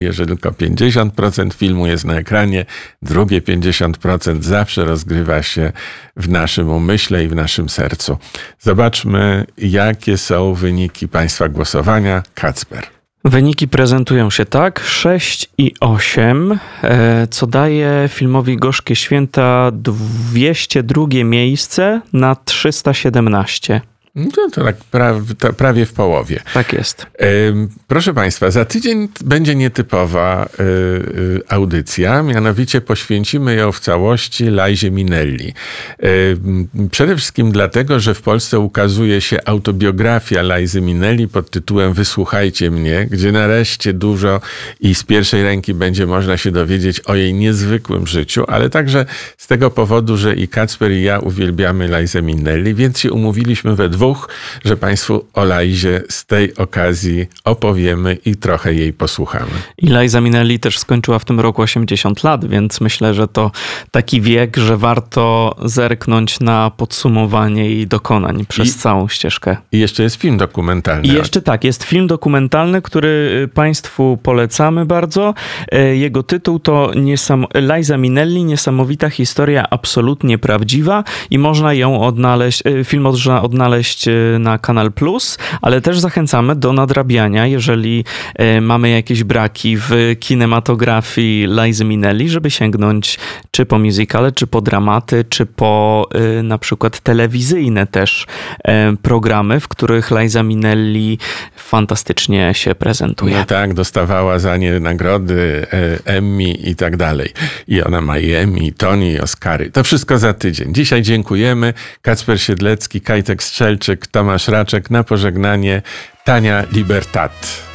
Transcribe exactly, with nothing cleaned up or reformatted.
że tylko pięćdziesiąt procent filmu jest na ekranie, drugie pięćdziesiąt procent zawsze rozgrywa się w naszym umyśle i w naszym sercu. Zobaczmy, jakie są wyniki Państwa głosowania. Kacper. Wyniki prezentują się tak, sześć i osiem, co daje filmowi Gorzkie Święta dwieście drugie miejsce na trzysta siedemnaście. No to tak prawie, to prawie w połowie. Tak jest. Proszę Państwa, za tydzień będzie nietypowa audycja, mianowicie poświęcimy ją w całości Lizie Minnelli. Przede wszystkim dlatego, że w Polsce ukazuje się autobiografia Lizy Minnelli pod tytułem Wysłuchajcie mnie, gdzie nareszcie dużo i z pierwszej ręki będzie można się dowiedzieć o jej niezwykłym życiu, ale także z tego powodu, że i Kacper i ja uwielbiamy Lizę Minnelli, więc się umówiliśmy we dwóch, że Państwu o Lizie z tej okazji opowiemy i trochę jej posłuchamy. I Liza Minnelli też skończyła w tym roku osiemdziesiąt lat, więc myślę, że to taki wiek, że warto zerknąć na podsumowanie jej dokonań przez I, całą ścieżkę. I jeszcze jest film dokumentalny. I jeszcze tak, jest film dokumentalny, który Państwu polecamy bardzo. Jego tytuł to Niesam- Liza Minnelli, niesamowita historia, absolutnie prawdziwa i można ją odnaleźć, film można odnaleźć na Kanal Plus, ale też zachęcamy do nadrabiania, jeżeli mamy jakieś braki w kinematografii Lizy Minnelli, żeby sięgnąć czy po musicale, czy po dramaty, czy po na przykład telewizyjne też programy, w których Liza Minnelli fantastycznie się prezentuje. No tak, dostawała za nie nagrody Emmy i tak dalej. I ona ma i Emmy, i Tony, i Oscary. To wszystko za tydzień. Dzisiaj dziękujemy. Kacper Siedlecki, Kajtek Strzelczyk, Tomasz Raczek. Na pożegnanie Tania Libertat.